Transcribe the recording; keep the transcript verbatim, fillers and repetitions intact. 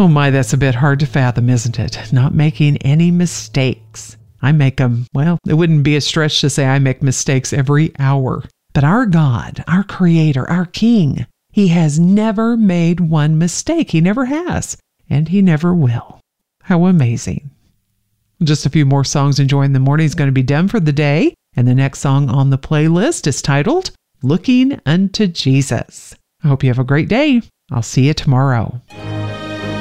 Oh my, that's a bit hard to fathom, isn't it? Not making any mistakes. I make them, well, it wouldn't be a stretch to say I make mistakes every hour. But our God, our Creator, our King, He has never made one mistake. He never has, and He never will. How amazing. Just a few more songs enjoying the morning is going to be done for the day, and the next song on the playlist is titled Looking Unto Jesus. I hope you have a great day. I'll see you tomorrow.